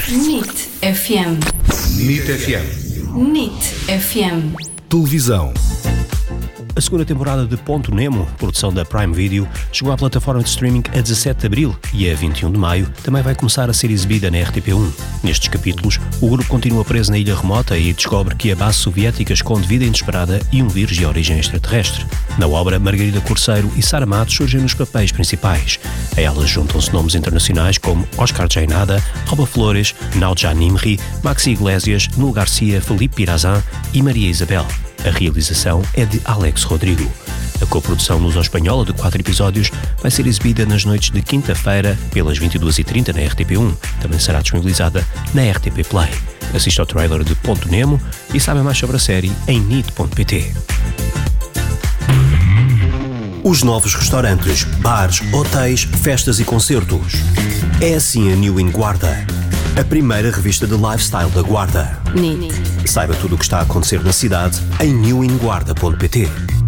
NIT FM. NIT FM. NIT FM. Televisão. A segunda temporada de Ponto Nemo, produção da Prime Video, chegou à plataforma de streaming a 17 de abril e a 21 de maio também vai começar a ser exibida na RTP1. Nestes capítulos, o grupo continua preso na ilha remota e descobre que a base soviética esconde vida inesperada e um vírus de origem extraterrestre. Na obra, Margarida Corceiro e Sara Matos surgem nos papéis principais. A elas juntam-se nomes internacionais como Oscar Jaenada, Alba Flores, Nadja Nimri, Maxi Iglesias, Nul Garcia, Felipe Pirazan e Maria Isabel. A realização é de Alex Rodrigo. A coprodução luso-espanhola de 4 episódios vai ser exibida nas noites de quinta-feira, pelas 22h30 na RTP1. Também será disponibilizada na RTP Play. Assista ao trailer de Ponto Nemo e saiba mais sobre a série em nit.pt. Os novos restaurantes, bares, hotéis, festas e concertos. É assim a New in Guarda, a primeira revista de lifestyle da Guarda. NIT. Saiba tudo o que está a acontecer na cidade em newinguarda.pt.